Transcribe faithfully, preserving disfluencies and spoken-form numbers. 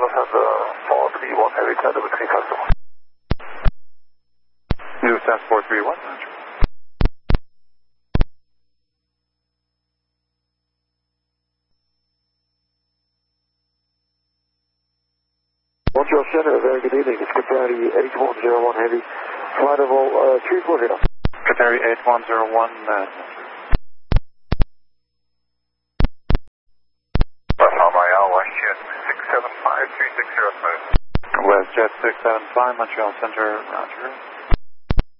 Lufthansa four three one Heavy, Delta between customer. Lufthansa four three one, Roger. Montreal Center, very good evening. It's Qatari eight one zero one Heavy, flight level uh, three four zero. Qatari eight one zero one, uh, Montreal, WestJet six seven five three six zero five. WestJet six seven five, Montreal Center, Roger.